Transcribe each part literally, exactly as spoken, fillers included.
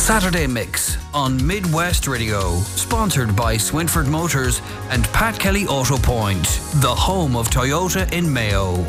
Saturday Mix on Midwest Radio, sponsored by Swinford Motors and Pat Kelly Auto Point, the home of Toyota in Mayo.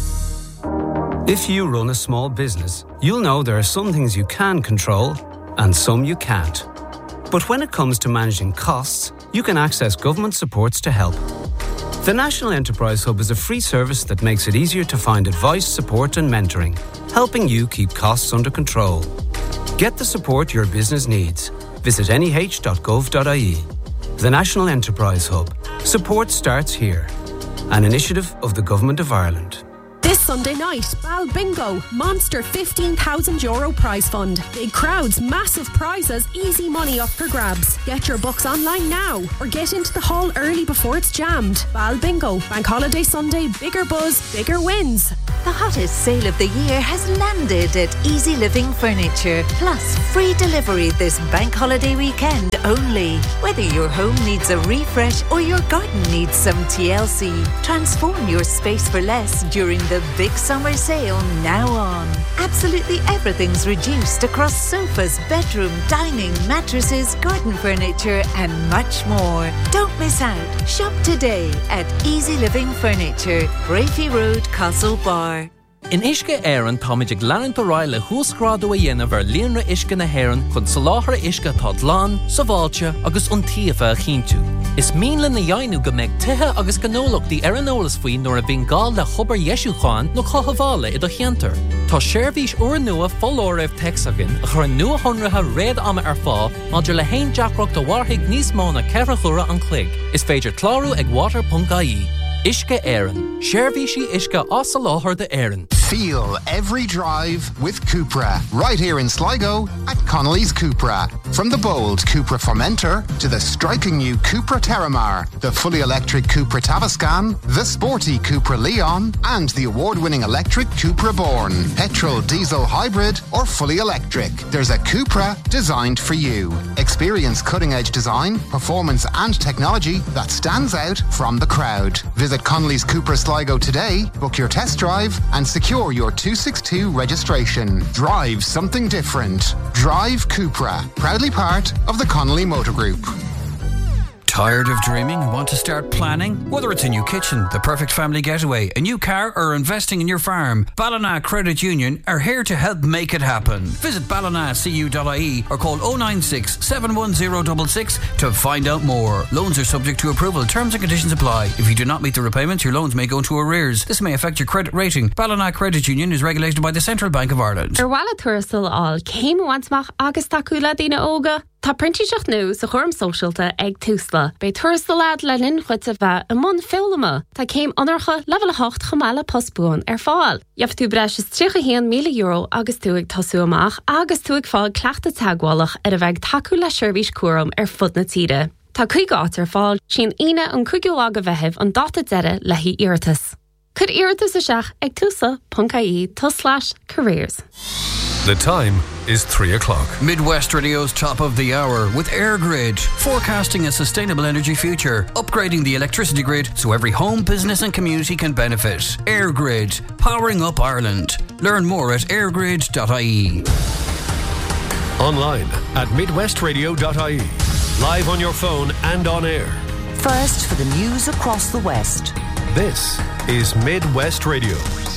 If you run a small business, you'll know there are some things you can control and some you can't. But when it comes to managing costs, you can access government supports to help. The National Enterprise Hub is a free service that makes it easier to find advice, support and mentoring, helping you keep costs under control. Get the support your business needs. Visit N E H dot gov dot I E. The National Enterprise Hub. Support starts here. An initiative of the Government of Ireland. This Sunday night, Bal Bingo, monster fifteen thousand euro prize fund. Big crowds, massive prizes, easy money up for grabs. Get your books online now or get into the hall early before it's jammed. Bal Bingo, Bank Holiday Sunday, bigger buzz, bigger wins. The hottest sale of the year has landed at Easy Living Furniture. Plus, free delivery this bank holiday weekend only. Whether your home needs a refresh or your garden needs some T L C, transform your space for less during the big summer sale now on. Absolutely everything's reduced across sofas, bedroom, dining, mattresses, garden furniture and much more. Don't miss out. Shop today at Easy Living Furniture, Brafey Road, Castlebar. In Ishke Éireann táid ag leann do ráile húsgrádú a dhéanamh ar líonra Ishke na hÉireann chun soláthar Ishke tá dlán, sa bháilte agus iontaofa a chinntiú. Is míle na dhéanú go mbeidh tithe agus gnólachtaí ar an eolas faoin nuair a bhíonn gá le chobar Jesúcháin nó chothabhála i do cheantar. Tá seirbhís uair nua follóibh texagan a chur nua honratha réad ama ar fá maidir le haon deacracht do warthaigh níos mó na ceithre chura an clig. Is féidir clárú ag water dot I E. Ishke Éireann. Seirbhísí Ishke as sa láthair de Éireann. Feel every drive with Cupra, right here in Sligo at Connolly's Cupra. From the bold Cupra Formentor to the striking new Cupra Terramar, the fully electric Cupra Tavascan, the sporty Cupra Leon, and the award-winning electric Cupra Born. Petrol, diesel, hybrid, or fully electric, there's a Cupra designed for you. Experience cutting-edge design, performance, and technology that stands out from the crowd. Visit Connolly's Cupra Sligo today, book your test drive, and secure your two sixty-two registration. Drive something different. Drive Cupra, proudly part of the Connolly Motor Group. Tired of dreaming and want to start planning? Whether it's a new kitchen, the perfect family getaway, a new car or investing in your farm, Ballina Credit Union are here to help make it happen. Visit ballina c u dot I E or call oh nine six, seven one oh six six to find out more. Loans are subject to approval. Terms and conditions apply. If you do not meet the repayments, your loans may go into arrears. This may affect your credit rating. Ballina Credit Union is regulated by the Central Bank of Ireland. Er wala thurstal al céim wansmach agus takula dina óga. Tá printíiseach nua sa chorm socialta ag túsla. Bei thurstal ad le linn chuite bheith a mun fillama. Tá céim anarcha level hocht chamala postbúin ar fáil. Jaf tú breis is trícha híon míle euro agus tú ag tasú amach agus tú ag fáil cleachta tagwalach ar a bheith tacu le seirbhís cuaram ar fud na tíre. Tá chuig áit ar fáil sin ine an cuigiú aga bheitheh an data deire le hí iirtas. Could iirtas a seach ag túsa dot I E to slash careers. The time is three o'clock. Midwest Radio's top of the hour with AirGrid, forecasting a sustainable energy future, upgrading the electricity grid so every home, business and community can benefit. AirGrid, powering up Ireland. Learn more at airgrid dot I E. Online at midwest radio dot I E. Live on your phone and on air. First for the news across the West. This is Midwest Radio.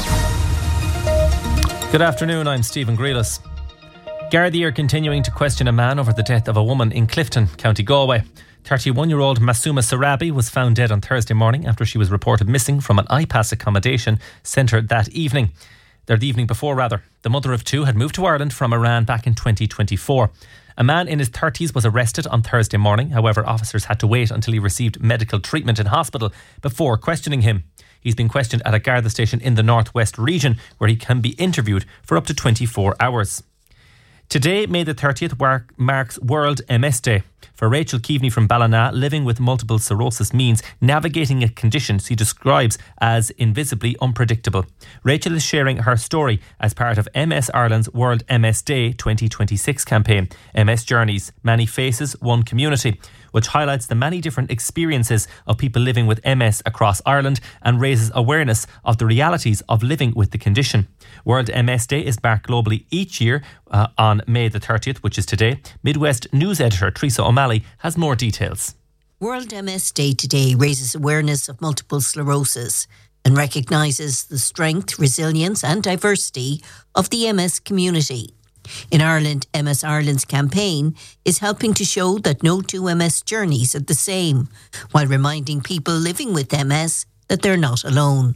Good afternoon, I'm Stephen Grealis. Gardaí are continuing to question a man over the death of a woman in Clifton, County Galway. thirty-one-year-old Masuma Sarabi was found dead on Thursday morning after she was reported missing from an I-PASS accommodation centre that evening. Or the evening before, rather. The mother of two had moved to Ireland from Iran back in twenty twenty-four. A man in his thirties was arrested on Thursday morning. However, officers had to wait until he received medical treatment in hospital before questioning him. He's been questioned at a Garda station in the Northwest region where he can be interviewed for up to twenty-four hours. Today, May the thirtieth, marks World M S Day. For Rachel Keaveney from Ballina, living with multiple sclerosis means navigating a condition she describes as invisibly unpredictable. Rachel is sharing her story as part of M S Ireland's World M S Day twenty twenty-six campaign, M S Journeys, Many Faces, One Community, which highlights the many different experiences of people living with M S across Ireland and raises awareness of the realities of living with the condition. World M S Day is marked globally each year uh, on May the thirtieth, which is today. Midwest News editor Teresa O'Malley has more details. World M S Day today raises awareness of multiple sclerosis and recognises the strength, resilience and diversity of the M S community. In Ireland, M S Ireland's campaign is helping to show that no two M S journeys are the same, while reminding people living with M S that they're not alone.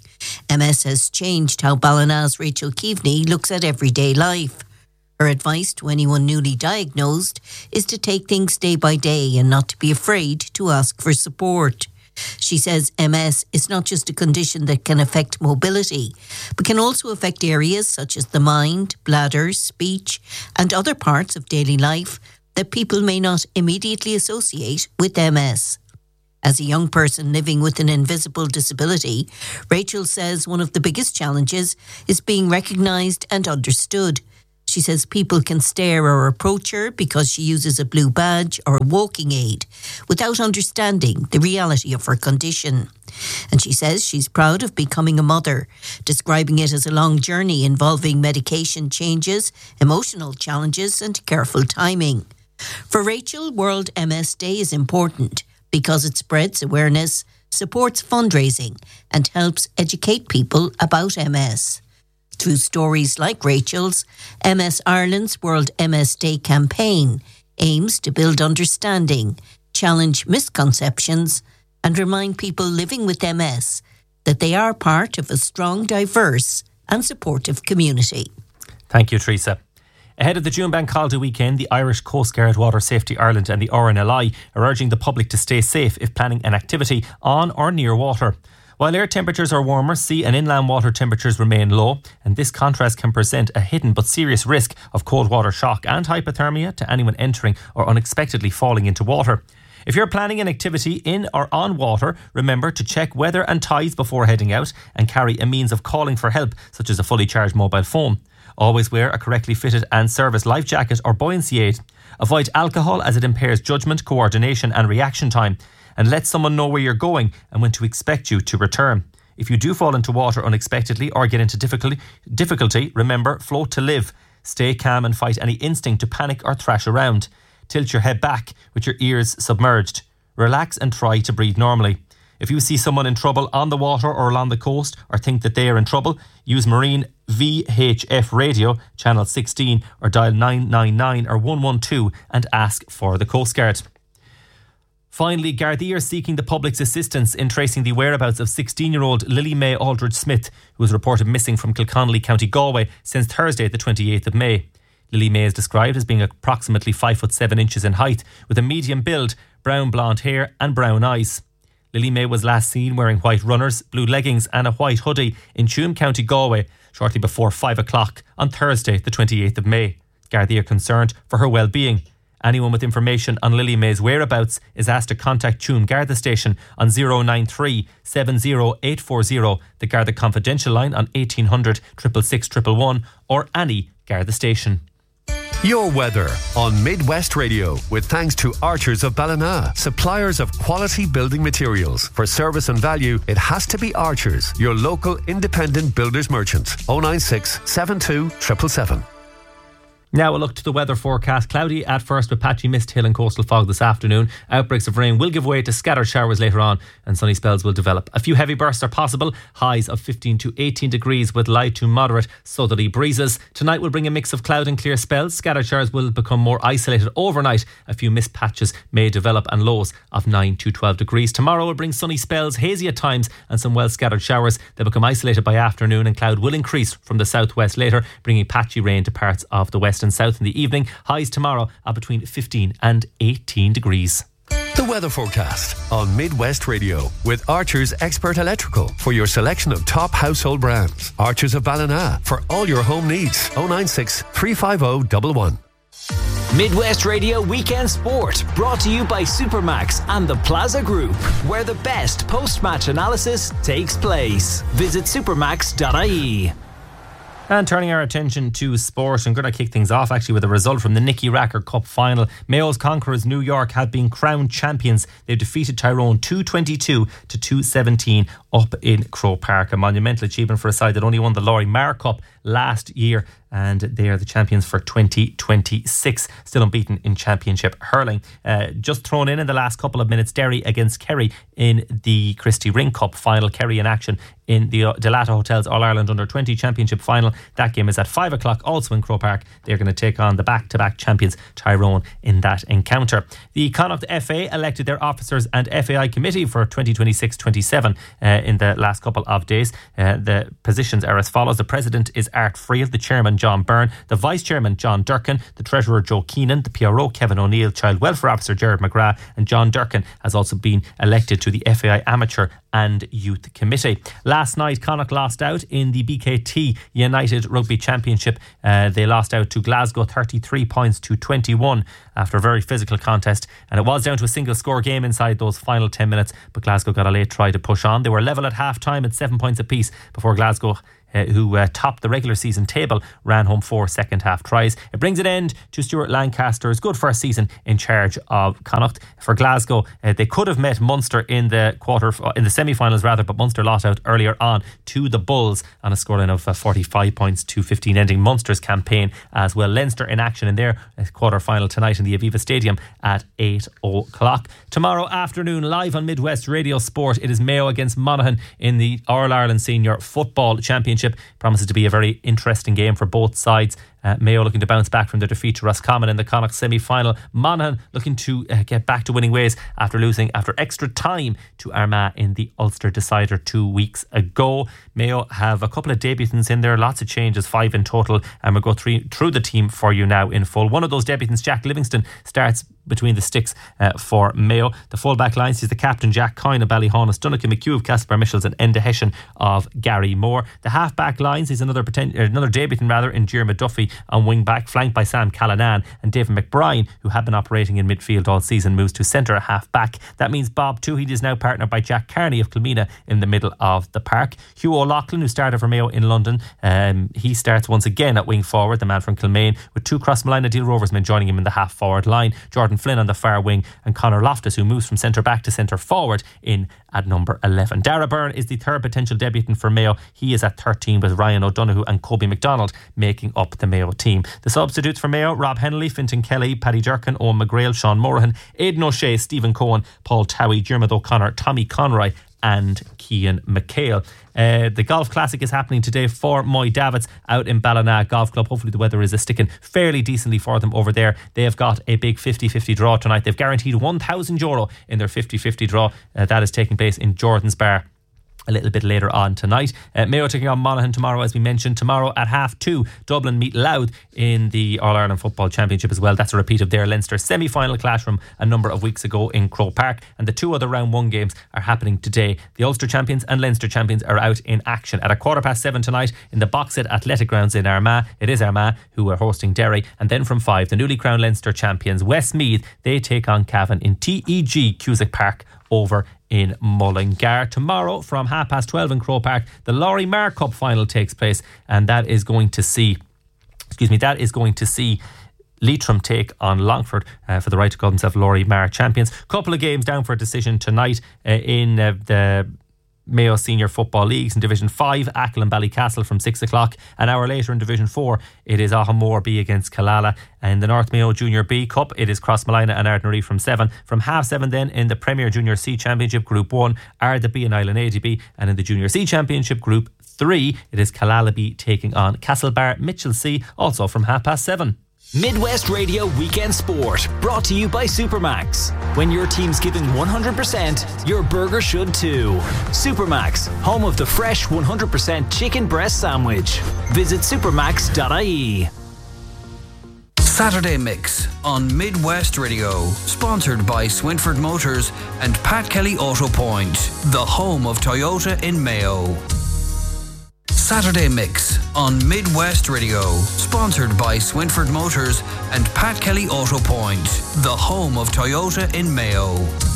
M S has changed how Ballina's Rachel Keaveney looks at everyday life. Her advice to anyone newly diagnosed is to take things day by day and not to be afraid to ask for support. She says M S is not just a condition that can affect mobility, but can also affect areas such as the mind, bladder, speech, and other parts of daily life that people may not immediately associate with M S. As a young person living with an invisible disability, Rachel says one of the biggest challenges is being recognised and understood. She says people can stare or approach her because she uses a blue badge or a walking aid without understanding the reality of her condition. And she says she's proud of becoming a mother, describing it as a long journey involving medication changes, emotional challenges and careful timing. For Rachel, World M S Day is important because it spreads awareness, supports fundraising and helps educate people about M S. Through stories like Rachel's, M S Ireland's World M S Day campaign aims to build understanding, challenge misconceptions, and remind people living with M S that they are part of a strong, diverse and supportive community. Thank you, Teresa. Ahead of the June Bank Holiday weekend, the Irish Coast Guard, Water Safety Ireland and the R N L I are urging the public to stay safe if planning an activity on or near water. While air temperatures are warmer, sea and inland water temperatures remain low, and this contrast can present a hidden but serious risk of cold water shock and hypothermia to anyone entering or unexpectedly falling into water. If you're planning an activity in or on water, remember to check weather and tides before heading out and carry a means of calling for help, such as a fully charged mobile phone. Always wear a correctly fitted and serviced life jacket or buoyancy aid. Avoid alcohol as it impairs judgment, coordination and reaction time. And let someone know where you're going and when to expect you to return. If you do fall into water unexpectedly or get into difficulty, difficulty, remember, float to live. Stay calm and fight any instinct to panic or thrash around. Tilt your head back with your ears submerged. Relax and try to breathe normally. If you see someone in trouble on the water or along the coast or think that they are in trouble, use Marine V H F radio, channel sixteen, or dial nine nine nine or one one two and ask for the Coast Guard. Finally, Gardaí are seeking the public's assistance in tracing the whereabouts of sixteen-year-old Lily May Aldridge Smith, who was reported missing from Kilconnelly, County Galway, since Thursday, the twenty-eighth of May. Lily May is described as being approximately five foot seven inches in height, with a medium build, brown blonde hair and brown eyes. Lily May was last seen wearing white runners, blue leggings and a white hoodie in Tuam, County Galway, shortly before five o'clock on Thursday, the twenty-eighth of May. Gardaí are concerned for her well-being. Anyone with information on Lily May's whereabouts is asked to contact Tuam Garda Station on zero nine three seven zero eight four zero, the Garda Confidential line on eighteen hundred six six six one one, or any Garda station. Your weather on Midwest Radio, with thanks to Archers of Ballina, suppliers of quality building materials. For service and value, it has to be Archers, your local independent builders merchant. oh nine six seven two seven seven seven. Now we'll look to the weather forecast. Cloudy at first with patchy mist, hail and coastal fog this afternoon. Outbreaks of rain will give way to scattered showers later on and sunny spells will develop. A few heavy bursts are possible. Highs of fifteen to eighteen degrees with light to moderate southerly breezes. Tonight will bring a mix of cloud and clear spells. Scattered showers will become more isolated overnight. A few mist patches may develop and lows of nine to twelve degrees. Tomorrow will bring sunny spells, hazy at times and some well scattered showers. They become isolated by afternoon and cloud will increase from the southwest later, bringing patchy rain to parts of the west and south in the evening. Highs tomorrow are between fifteen and eighteen degrees. The weather forecast on Midwest Radio with Archers Expert Electrical for your selection of top household brands. Archers of Ballina for all your home needs. oh nine six three five oh one one. Midwest Radio Weekend Sport, brought to you by Supermax and the Plaza Group, where the best post-match analysis takes place. Visit supermax dot I E. And turning our attention to sport, I'm going to kick things off actually with a result from the Nicky Racker Cup final. Mayo's conquerors New York have been crowned champions. They've defeated Tyrone two twenty-two to two seventeen up in Croke Park. A monumental achievement for a side that only won the Laurie Marr Cup last year, and they are the champions for twenty twenty-six, still unbeaten in championship hurling. Uh, just thrown in in the last couple of minutes, Derry against Kerry in the Christy Ring Cup final. Kerry in action in the Delata Hotels All-Ireland Under twenty Championship final. That game is at five o'clock, also in Croke Park. They're going to take on the back-to-back champions Tyrone in that encounter. The Connacht F A elected their officers and F A I committee for twenty twenty-six twenty-seven uh, in the last couple of days. Uh, the positions are as follows. The president is Art Friel, the chairman John Byrne, the vice chairman John Durkin, the treasurer Joe Keenan, the P R O Kevin O'Neill, child welfare officer Gerard McGrath, and John Durkin has also been elected to the F A I Amateur and Youth Committee. Last night, Connacht lost out in the B K T United Rugby Championship. Uh, they lost out to Glasgow thirty-three points to twenty-one after a very physical contest, and it was down to a single score game inside those final ten minutes, but Glasgow got a late try to push on. They were level at half time at seven points apiece before Glasgow, Uh, who uh, topped the regular season table, ran home four second half tries. It brings an end to Stuart Lancaster's good first season in charge of Connacht. For Glasgow, uh, they could have met Munster in the quarter, in the semi-finals rather, but Munster lost out earlier on to the Bulls on a scoreline of uh, forty-five points to fifteen, ending Munster's campaign as well. Leinster in action in their uh, quarter final tonight in the Aviva Stadium at eight o'clock. Tomorrow afternoon, live on Midwest Radio Sport, it is Mayo against Monaghan in the All-Ireland Senior Football Championship. Promises to be a very interesting game for both sides. Uh, Mayo looking to bounce back from their defeat to Roscommon in the Connacht semi-final. Monaghan looking to uh, get back to winning ways after losing after extra time to Armagh in the Ulster decider two weeks ago. Mayo have a couple of debutants in there, lots of changes, five in total, and we'll go through, through the team for you now in full. One of those debutants, Jack Livingston, starts between the sticks uh, for Mayo. The full-back line sees the captain Jack Coyne of Ballyhaunis, Dunica McHugh of Caspar Michels, and Enda Hession of Gary Moore. The half-back line sees another poten- another debutant rather in Jeremy Duffy on wing-back, flanked by Sam Callanan, and David McBride, who had been operating in midfield all season, moves to centre half-back. That means Bob Toohey is now partnered by Jack Carney of Kilmina in the middle of the park. Hugh O'Loughlin, who started for Mayo in London, um, he starts once again at wing-forward, the man from Kilmaine, with two Crossmolina Deal Rovers men joining him in the half-forward line. Jordan Flynn on the far wing, and Conor Loftus, who moves from centre back to centre forward, in at number eleven. Dara Byrne is the third potential debutant for Mayo. He is at thirteen, with Ryan O'Donoghue and Kobe McDonald making up the Mayo team. The substitutes for Mayo: Rob Hennelly, Fintan Kelly, Paddy Durkin, Owen McGrail, Sean Morahan, Aidan O'Shea, Stephen Cohen, Paul Towie, Dermot O'Connor, Tommy Conroy and Cian McHale. Uh, the Golf Classic is happening today for Moy Davits out in Ballina Golf Club. Hopefully the weather is a sticking fairly decently for them over there. They have got a big fifty-fifty draw tonight. They've guaranteed one thousand euro in their fifty-fifty draw. Uh, that is taking place in Jordan's Bar a little bit later on tonight. Uh, Mayo taking on Monaghan tomorrow, as we mentioned. Tomorrow at half two, Dublin meet Louth in the All-Ireland Football Championship as well. That's a repeat of their Leinster semi-final clash from a number of weeks ago in Croke Park. And the two other round one games are happening today. The Ulster champions and Leinster champions are out in action at a quarter past seven tonight in the Boxit Athletic Grounds in Armagh. It is Armagh who are hosting Derry. And then from five, the newly crowned Leinster champions Westmeath, they take on Cavan in T E G Cusack Park over in Mullingar. Tomorrow from half past twelve in Croke Park, the Laurie Marr Cup final takes place, and that is going to see excuse me that is going to see Leitrim take on Longford uh, for the right to call themselves Laurie Marr champions. Couple of games down for a decision tonight uh, in uh, the Mayo Senior Football Leagues. In Division five, Achill and Ballycastle from six o'clock. An hour later in Division four, it is Ahamore B against Killala. In the North Mayo Junior B Cup, it is Crossmolina and Ardnaree from seven. From half seven then, in the Premier Junior C Championship Group one, Arda B and Island A D B. And in the Junior C Championship Group three, it is Killala B taking on Castlebar Mitchell C, also from half past seven. Midwest Radio Weekend Sport, brought to you by Supermax. When your team's giving one hundred percent, your burger should too. Supermax, home of the fresh one hundred percent chicken breast sandwich. Visit supermax dot I E. Saturday Mix on Midwest Radio, sponsored by Swinford Motors and Pat Kelly Auto Point, the home of Toyota in Mayo. Saturday Mix on Midwest Radio. Sponsored by Swinford Motors and Pat Kelly Auto Point, the home of Toyota in Mayo.